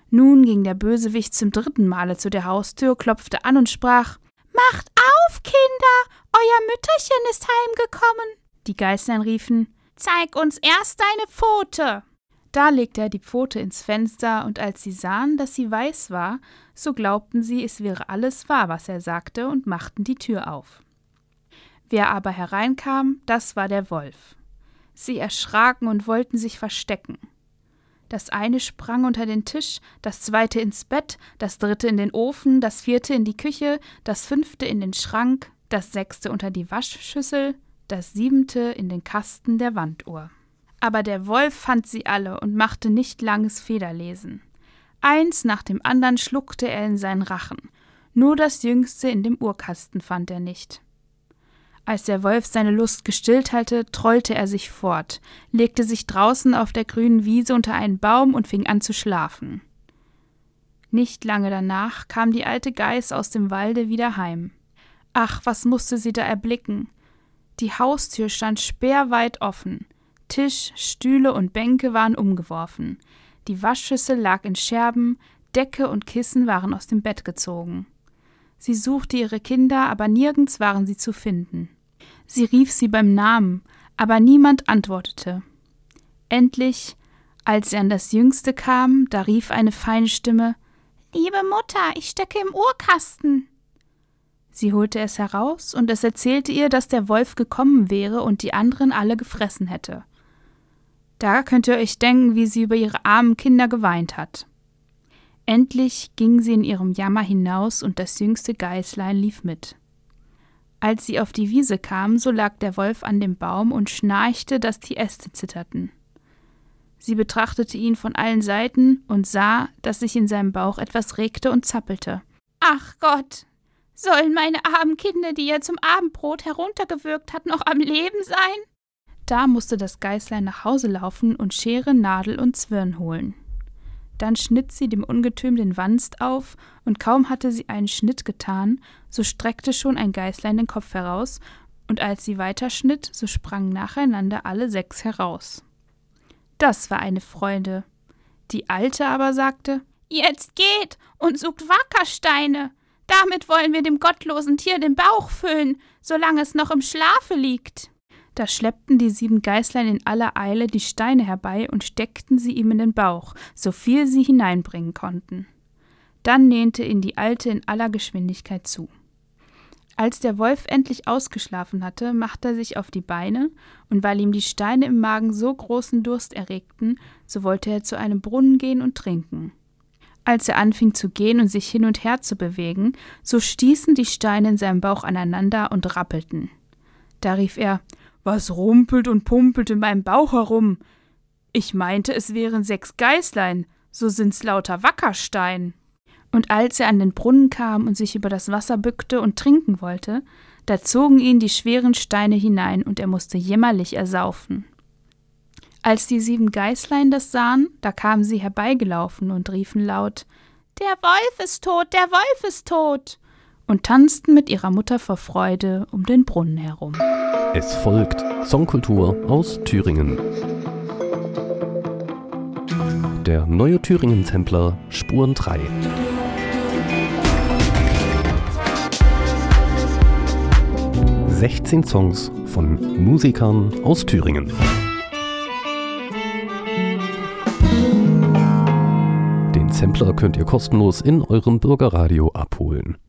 Nun ging der Bösewicht zum 3. Male zu der Haustür, klopfte an und sprach: »Macht auf, Kinder, euer Mütterchen ist heimgekommen.« Die Geißlein riefen: »Zeig uns erst deine Pfote!« Da legte er die Pfote ins Fenster, und als sie sahen, dass sie weiß war, so glaubten sie, es wäre alles wahr, was er sagte, und machten die Tür auf. Wer aber hereinkam, das war der Wolf. Sie erschraken und wollten sich verstecken. Das eine sprang unter den Tisch, das zweite ins Bett, das dritte in den Ofen, das vierte in die Küche, das 5. in den Schrank, das 6. unter die Waschschüssel, das 7. in den Kasten der Wanduhr. Aber der Wolf fand sie alle und machte nicht langes Federlesen. Eins nach dem andern schluckte er in seinen Rachen, nur das Jüngste in dem Uhrkasten fand er nicht. Als der Wolf seine Lust gestillt hatte, trollte er sich fort, legte sich draußen auf der grünen Wiese unter einen Baum und fing an zu schlafen. Nicht lange danach kam die alte Geiß aus dem Walde wieder heim. Ach, was musste sie da erblicken! Die Haustür stand sperrweit offen, Tisch, Stühle und Bänke waren umgeworfen, die Waschschüssel lag in Scherben, Decke und Kissen waren aus dem Bett gezogen. Sie suchte ihre Kinder, aber nirgends waren sie zu finden. Sie rief sie beim Namen, aber niemand antwortete. Endlich, als sie an das Jüngste kam, da rief eine feine Stimme: »Liebe Mutter, ich stecke im Uhrkasten!« Sie holte es heraus, und es erzählte ihr, dass der Wolf gekommen wäre und die anderen alle gefressen hätte. Da könnt ihr euch denken, wie sie über ihre armen Kinder geweint hat. Endlich ging sie in ihrem Jammer hinaus, und das jüngste Geißlein lief mit. Als sie auf die Wiese kam, so lag der Wolf an dem Baum und schnarchte, dass die Äste zitterten. Sie betrachtete ihn von allen Seiten und sah, dass sich in seinem Bauch etwas regte und zappelte. »Ach Gott, sollen meine armen Kinder, die er zum Abendbrot heruntergewürgt hat, noch am Leben sein?« Da musste das Geißlein nach Hause laufen und Schere, Nadel und Zwirn holen. Dann schnitt sie dem Ungetüm den Wanst auf, und kaum hatte sie einen Schnitt getan, so streckte schon ein Geißlein den Kopf heraus, und als sie weiterschnitt, so sprangen nacheinander alle 6 heraus. Das war eine Freude. Die Alte aber sagte: »Jetzt geht und sucht Wackersteine. Damit wollen wir dem gottlosen Tier den Bauch füllen, solange es noch im Schlafe liegt.« Da schleppten die 7 Geißlein in aller Eile die Steine herbei und steckten sie ihm in den Bauch, so viel sie hineinbringen konnten. Dann nähnte ihn die Alte in aller Geschwindigkeit zu. Als der Wolf endlich ausgeschlafen hatte, machte er sich auf die Beine, und weil ihm die Steine im Magen so großen Durst erregten, so wollte er zu einem Brunnen gehen und trinken. Als er anfing zu gehen und sich hin und her zu bewegen, so stießen die Steine in seinem Bauch aneinander und rappelten. Da rief er: »Was rumpelt und pumpelt in meinem Bauch herum? Ich meinte, es wären 6 Geißlein, so sind's lauter Wackerstein.« Und als er an den Brunnen kam und sich über das Wasser bückte und trinken wollte, da zogen ihn die schweren Steine hinein, und er musste jämmerlich ersaufen. Als die 7 Geißlein das sahen, da kamen sie herbeigelaufen und riefen laut: »Der Wolf ist tot, der Wolf ist tot!« und tanzten mit ihrer Mutter vor Freude um den Brunnen herum. Es folgt Songkultur aus Thüringen. Der neue Thüringen-Sampler Spuren 3. »16 Songs von Musikern aus Thüringen.« Den Sampler könnt ihr kostenlos in eurem Bürgerradio abholen.